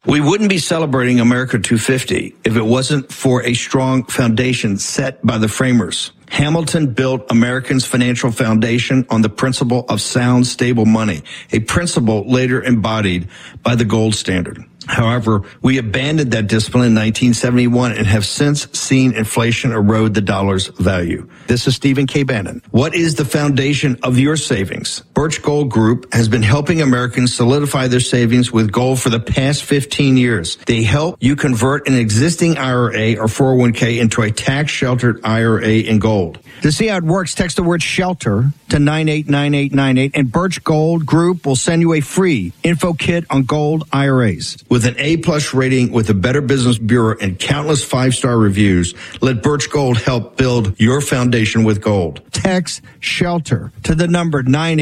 We wouldn't be celebrating America 250 if it wasn't for a strong foundation set by the framers. Hamilton built Americans' financial foundation on the principle of sound, stable money, a principle later embodied by the gold standard. However, we abandoned that discipline in 1971 and have since seen inflation erode the dollar's value. This is Stephen K. Bannon. What is the foundation of your savings? Birch Gold Group has been helping Americans solidify their savings with gold for the past 15 years. They help you convert an existing IRA or 401k into a tax-sheltered IRA in gold. To see how it works, text the word SHELTER to 989898, and Birch Gold Group will send you a free info kit on gold IRAs. With an A-plus rating with the Better Business Bureau and countless 5-star reviews, let Birch Gold help build your foundation with gold. Text SHELTER to the number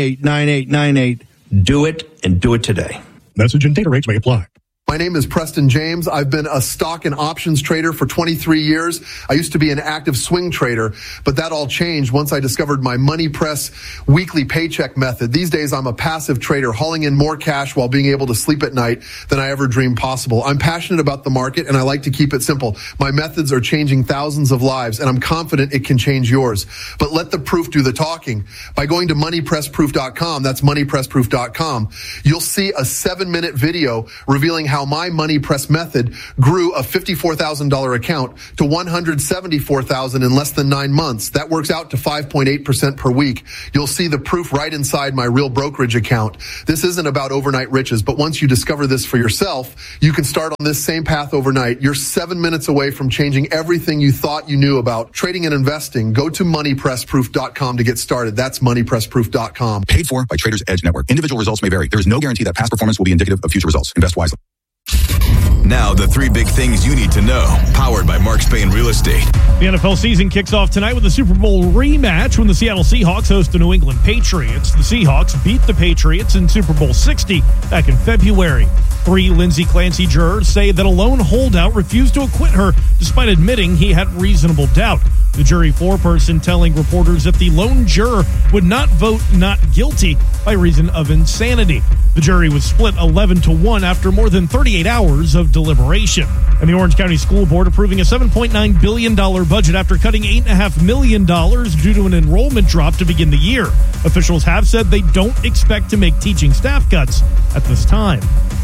989898. Do it, and do it today. Message and data rates may apply. My name is Preston James. I've been a stock and options trader for 23 years. I used to be an active swing trader, but that all changed once I discovered my Money Press weekly paycheck method. These days, I'm a passive trader, hauling in more cash while being able to sleep at night than I ever dreamed possible. I'm passionate about the market, and I like to keep it simple. My methods are changing thousands of lives, and I'm confident it can change yours. But let the proof do the talking. By going to moneypressproof.com, that's moneypressproof.com, you'll see a 7-minute video revealing how my Money Press method grew a $54,000 account to $174,000 in less than 9 months. That works out to 5.8% per week. You'll see the proof right inside my real brokerage account. This isn't about overnight riches, but once you discover this for yourself, you can start on this same path overnight. You're 7 minutes away from changing everything you thought you knew about trading and investing. Go to moneypressproof.com to get started. That's moneypressproof.com. Paid for by Traders Edge Network. Individual results may vary. There is no guarantee that past performance will be indicative of future results. Invest wisely. Now, the 3 big things you need to know. Powered by Mark Spain Real Estate. The NFL season kicks off tonight with a Super Bowl rematch when the Seattle Seahawks host the New England Patriots. The Seahawks beat the Patriots in Super Bowl 60 back in February. 3 Lindsay Clancy jurors say that a lone holdout refused to acquit her despite admitting he had reasonable doubt. The jury foreperson telling reporters that the lone juror would not vote not guilty by reason of insanity. The jury was split 11-1 after more than 38 hours of deliberation. And the Orange County School Board approving a $7.9 billion budget after cutting $8.5 million due to an enrollment drop to begin the year. Officials have said they don't expect to make teaching staff cuts at this time.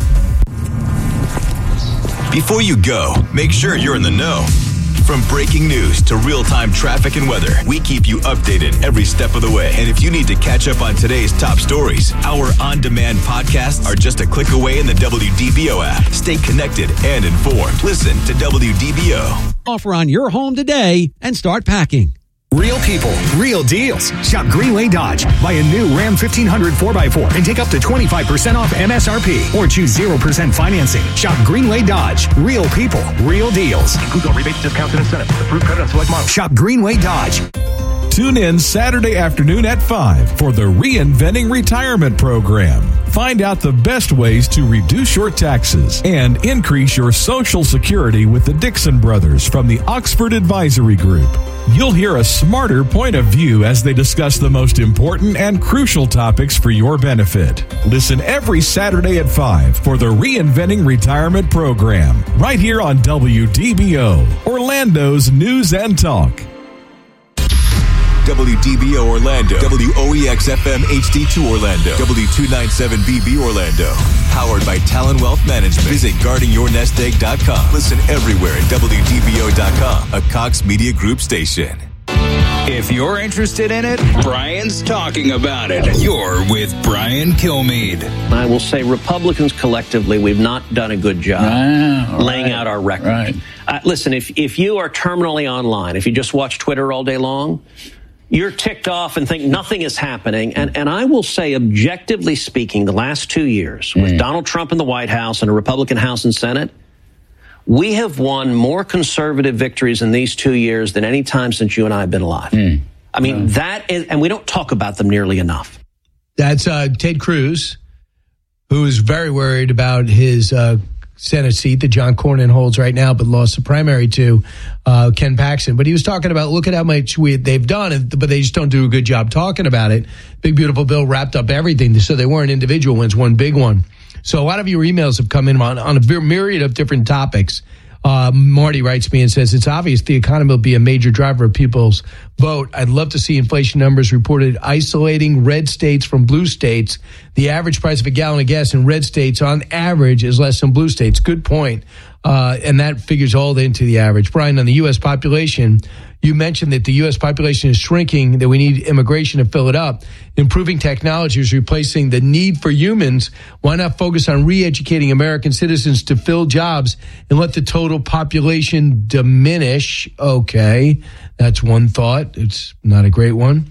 Before you go, make sure you're in the know. From breaking news to real-time traffic and weather, we keep you updated every step of the way. And if you need to catch up on today's top stories, our on-demand podcasts are just a click away in the WDBO app. Stay connected and informed. Listen to WDBO. Offer on your home today and start packing. Real people, real deals. Shop Greenway Dodge. Buy a new Ram 1500 4x4 and take up to 25% off MSRP or choose 0% financing. Shop Greenway Dodge. Real people, real deals. Includes all rebates, discounts, and incentives. Approved credit on select models. Shop Greenway Dodge. Tune in Saturday afternoon at 5 for the Reinventing Retirement Program. Find out the best ways to reduce your taxes and increase your Social Security with the Dixon Brothers from the Oxford Advisory Group. You'll hear a smarter point of view as they discuss the most important and crucial topics for your benefit. Listen every Saturday at 5 for the Reinventing Retirement Program, right here on WDBO, Orlando's News and Talk. WDBO Orlando, WOEX-FM HD2 Orlando, W297BB Orlando. Powered by Talon Wealth Management. Visit guardingyournestegg.com. Listen everywhere at WDBO.com, a Cox Media Group station. If you're interested in it, Brian's talking about it. You're with Brian Kilmeade. I will say Republicans collectively, we've not done a good job laying out our record. Right. Listen, if you are terminally online, if you just watch Twitter all day long, you're ticked off and think nothing is happening. And I will say, objectively speaking, the last 2 years, with Donald Trump in the White House and a Republican House and Senate, we have won more conservative victories in these 2 years than any time since you and I have been alive. I mean, that is, and we don't talk about them nearly enough. That's Ted Cruz, who is very worried about his Senate seat that John Cornyn holds right now, but lost the primary to Ken Paxton. But he was talking about, look at how much they've done, but they just don't do a good job talking about it. Big, beautiful bill wrapped up everything, so they weren't individual wins, one big one. So a lot of your emails have come in on a myriad of different topics. Marty writes me and says, it's obvious the economy will be a major driver of people's vote. I'd love to see inflation numbers reported isolating red states from blue states. The average price of a gallon of gas in red states on average is less than blue states. Good point. And that figures all into the average. Brian, on the U.S. population, you mentioned that the U.S. population is shrinking, that we need immigration to fill it up. Improving technology is replacing the need for humans. Why not focus on re-educating American citizens to fill jobs and let the total population diminish? Okay, that's one thought. It's not a great one.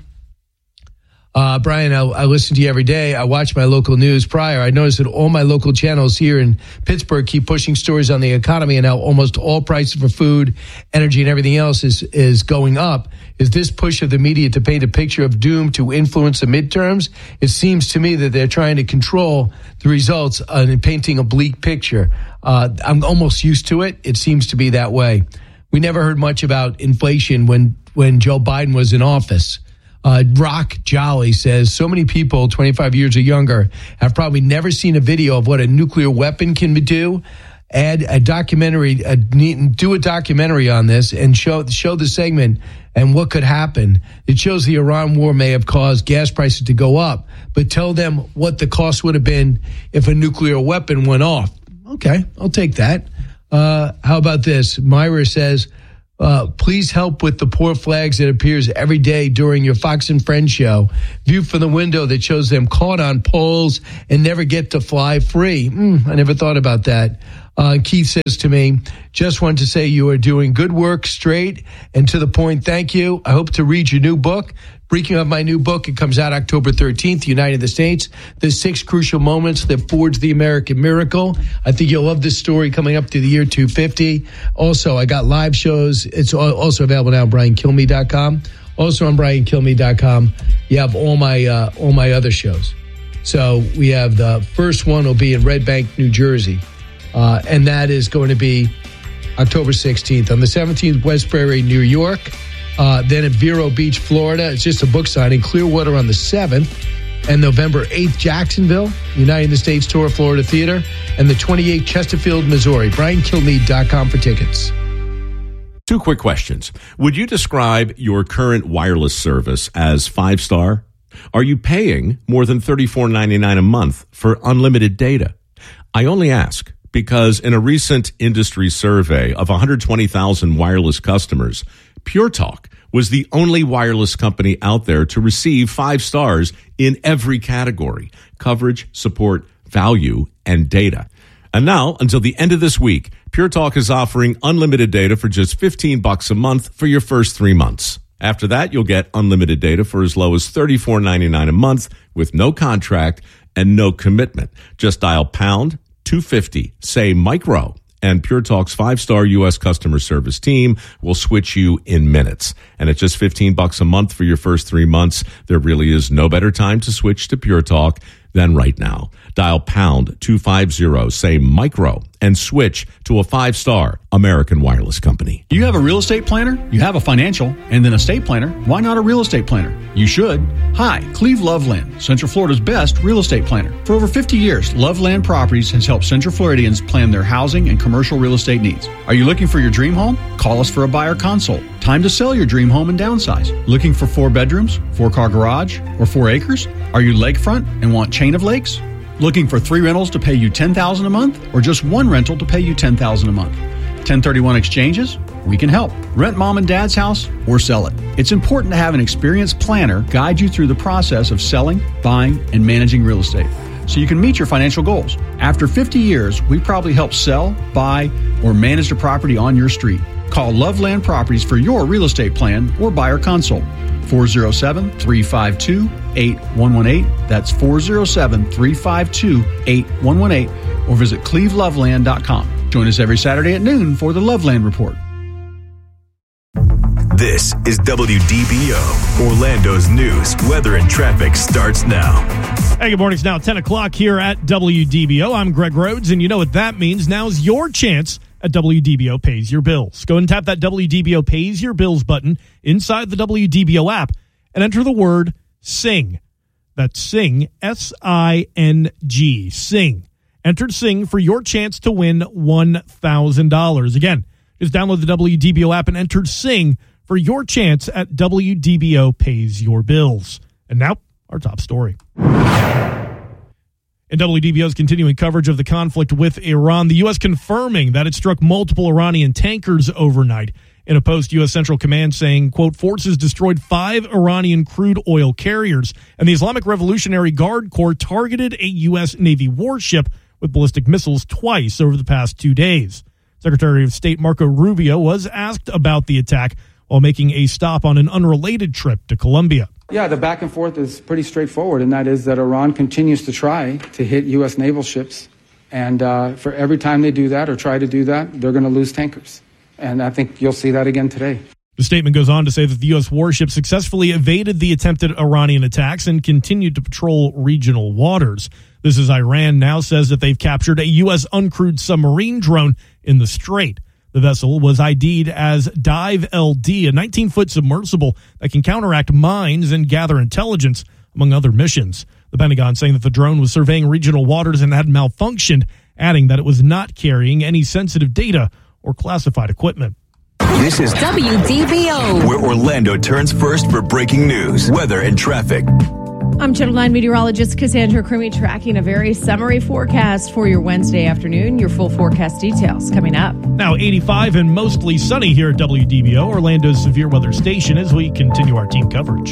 Brian, I listen to you every day. I watch my local news prior. I noticed that all my local channels here in Pittsburgh keep pushing stories on the economy and how almost all prices for food, energy, and everything else is going up. Is this push of the media to paint a picture of doom to influence the midterms? It seems to me that they're trying to control the results and painting a bleak picture. I'm almost used to it. It seems to be that way. We never heard much about inflation when Joe Biden was in office. Rock Jolly says, so many people 25 years or younger have probably never seen a video of what a nuclear weapon can do. Add a documentary, do a documentary on this and show the segment and what could happen. It shows the Iran war may have caused gas prices to go up, but tell them what the cost would have been if a nuclear weapon went off. Okay, I'll take that. How about this? Myra says, please help with the poor flags that appears every day during your Fox and Friends show. View from the window that shows them caught on poles and never get to fly free. I never thought about that. Keith says to me, just wanted to say you are doing good work, straight and to the point. Thank you. I hope to read your new book. Speaking of my new book, it comes out October 13th, United the States, the 6 crucial moments that forged the American miracle. I think you'll love this story coming up to the year 250. Also, I got live shows. It's also available now on BrianKilme.com. Also on BrianKilme.com, you have all my other shows. So we have the first one will be in Red Bank, New Jersey. And that is going to be October 16th. On the 17th, Westbury, New York. Then at Vero Beach, Florida. It's just a book signing. Clearwater on the 7th. And November 8th, Jacksonville, United States Tour Florida Theater. And the 28th, Chesterfield, Missouri. BrianKilme.com for tickets. 2 quick questions. Would you describe your current wireless service as 5-star? Are you paying more than $34.99 a month for unlimited data? I only ask because in a recent industry survey of 120,000 wireless customers, Pure Talk was the only wireless company out there to receive 5 stars in every category: coverage, support, value, and data. And now, until the end of this week, Pure Talk is offering unlimited data for just $15 a month for your first 3 months. After that, you'll get unlimited data for as low as $34.99 a month with no contract and no commitment. Just dial pound 250, say micro, and Pure Talk's 5-star U.S. customer service team will switch you in minutes. And at just $15 a month for your first 3 months, there really is no better time to switch to Pure Talk than right now. Dial pound 250, say micro, and switch to a 5-star American wireless company. You have a real estate planner, you have a financial, and then a estate planner. Why not a real estate planner? You should. Hi, Cleve Loveland, Central Florida's best real estate planner. For over 50 years, Loveland Properties has helped Central Floridians plan their housing and commercial real estate needs. Are you looking for your dream home? Call us for a buyer consult. Time to sell your dream home and downsize. Looking for 4 bedrooms, 4-car garage, or 4 acres? Are you lakefront and want chain of lakes? Looking for 3 rentals to pay you $10,000 a month, or just 1 rental to pay you $10,000 a month? 1031 exchanges? We can help. Rent mom and dad's house or sell it. It's important to have an experienced planner guide you through the process of selling, buying, and managing real estate so you can meet your financial goals. After 50 years, we probably help sell, buy, or manage the property on your street. Call Loveland Properties for your real estate plan or buyer consult. 407-352-8118. That's 407-352-8118. Or visit cleveloveland.com. Join us every Saturday at noon for the Loveland Report. This is WDBO. Orlando's news, weather, and traffic starts now. Hey, good morning. It's now 10 o'clock here at WDBO. I'm Greg Rhodes, and you know what that means. Now's your chance at WDBO Pays Your Bills. Go and tap that WDBO Pays Your Bills button inside the WDBO app and enter the word SING. That's SING, S-I-N-G, SING. Enter Sing for your chance to win $1,000. Again, just download the WDBO app and enter Sing for your chance at WDBO Pays Your Bills. And now, our top story. In WDBO's continuing coverage of the conflict with Iran, the U.S. confirming that it struck multiple Iranian tankers overnight. In a post, U.S. Central Command saying, quote, forces destroyed 5 Iranian crude oil carriers, and the Islamic Revolutionary Guard Corps targeted a U.S. Navy warship with ballistic missiles twice over the past 2 days. Secretary of State Marco Rubio was asked about the attack while making a stop on an unrelated trip to Colombia. Yeah, the back and forth is pretty straightforward, and that is that Iran continues to try to hit U.S. naval ships. And for every time they do that or try to do that, they're going to lose tankers. And I think you'll see that again today. The statement goes on to say that the U.S. warship successfully evaded the attempted Iranian attacks and continued to patrol regional waters. This is Iran now says that they've captured a U.S. uncrewed submarine drone in the Strait. The vessel was ID'd as Dive LD, a 19-foot submersible that can counteract mines and gather intelligence, among other missions. The Pentagon saying that the drone was surveying regional waters and had malfunctioned, adding that it was not carrying any sensitive data or classified equipment. This is WDBO, where Orlando turns first for breaking news, weather, and traffic. I'm Channel 9 meteorologist Cassandra Crumey, tracking a very summary forecast for your Wednesday afternoon. Your full forecast details coming up. Now 85 and mostly sunny here at WDBO, Orlando's severe weather station, as we continue our team coverage.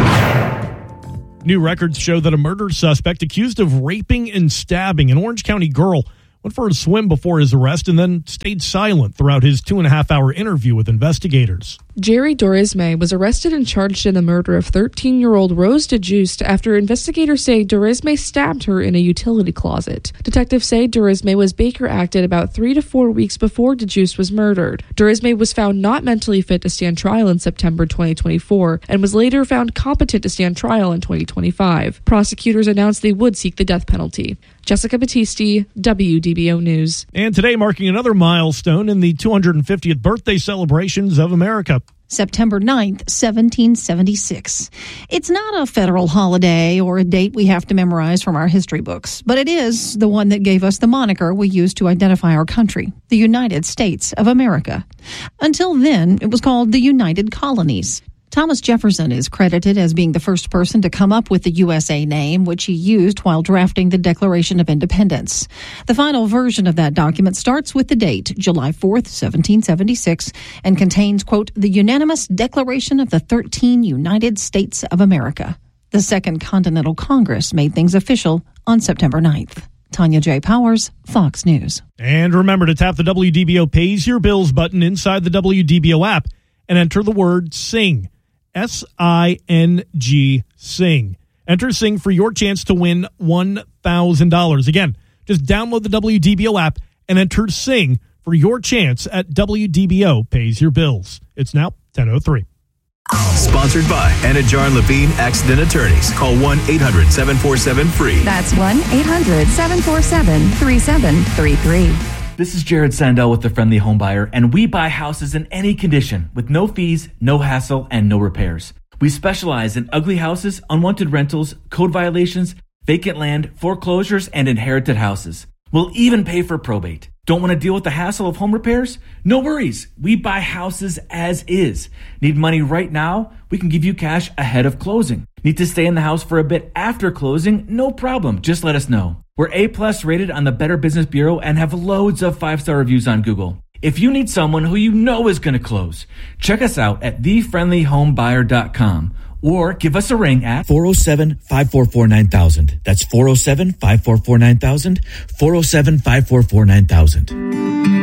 New records show that a murder suspect accused of raping and stabbing an Orange County girl went for a swim before his arrest and then stayed silent throughout his 2.5-hour interview with investigators. Jerry Dorisme was arrested and charged in the murder of 13-year-old Rose DeJuiced after investigators say Dorisme stabbed her in a utility closet. Detectives say Dorisme was Baker acted about 3 to 4 weeks before DeJuiced was murdered. Dorisme was found not mentally fit to stand trial in September 2024 and was later found competent to stand trial in 2025. Prosecutors announced they would seek the death penalty. Jessica Battisti, WDBO News. And today marking another milestone in the 250th birthday celebrations of America. September 9th, 1776. It's not a federal holiday or a date we have to memorize from our history books, but it is the one that gave us the moniker we use to identify our country, the United States of America. Until then, it was called the United Colonies. Thomas Jefferson is credited as being the first person to come up with the USA name, which he used while drafting the Declaration of Independence. The final version of that document starts with the date, July 4th, 1776, and contains, quote, the unanimous declaration of the 13 United States of America. The Second Continental Congress made things official on September 9th. Tanya J. Powers, Fox News. And remember to tap the WDBO Pays Your Bills button inside the WDBO app and enter the word SING. S-I-N-G, SING. Enter SING for your chance to win $1,000. Again, just download the WDBO app and enter SING for your chance at WDBO Pays Your Bills. It's now 10:03. Sponsored by Anajar and Levine Accident Attorneys. Call 1-800-747-FREE. That's 1-800-747-3733. This is Jared Sandell with The Friendly Home Buyer, and we buy houses in any condition with no fees, no hassle, and no repairs. We specialize in ugly houses, unwanted rentals, code violations, vacant land, foreclosures, and inherited houses. We'll even pay for probate. Don't want to deal with the hassle of home repairs? No worries. We buy houses as is. Need money right now? We can give you cash ahead of closing. Need to stay in the house for a bit after closing? No problem. Just let us know. We're A+ rated on the Better Business Bureau and have loads of 5-star reviews on Google. If you need someone who you know is going to close, check us out at thefriendlyhomebuyer.com or give us a ring at 407-544-9000. That's 407-544-9000, 407-544-9000.